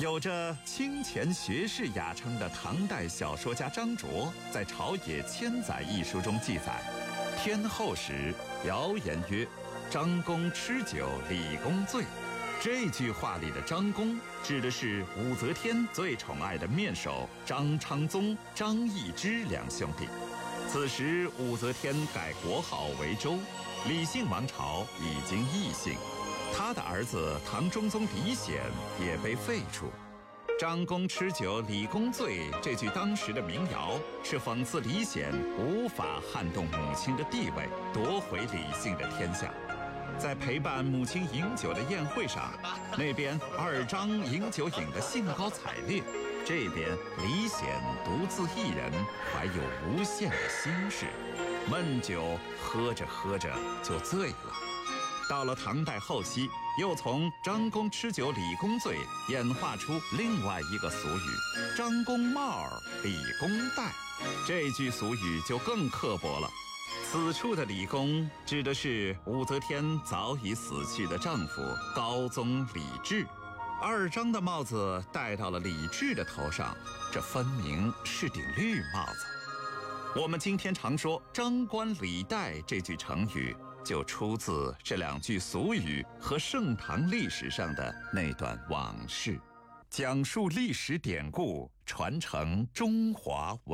有着清钱学士雅称的唐代小说家张卓在《朝野千载》一书中记载，天后时谣言曰：“张公吃酒，李公醉。”这句话里的张公指的是武则天最宠爱的面首张昌宗、张易之两兄弟。此时武则天改国号为周，李姓王朝已经易姓，他的儿子唐中宗李显也被废除。张公吃酒，李公醉这句当时的民谣是讽刺李显无法撼动母亲的地位，夺回李姓的天下。在陪伴母亲饮酒的宴会上，那边二张饮酒饮得兴高采烈，这边李显独自一人怀有无限的心事，闷酒喝着喝着就醉了。到了唐代后期，又从张公吃酒，李公醉演化出另外一个俗语：张公帽，李公戴。这句俗语就更刻薄了。此处的李公指的是武则天早已死去的丈夫高宗李治，二张的帽子戴到了李治的头上，这分明是顶绿帽子。我们今天常说张冠李戴这句成语，就出自这两句俗语和盛唐历史上的那段往事，讲述历史典故，传承中华文化。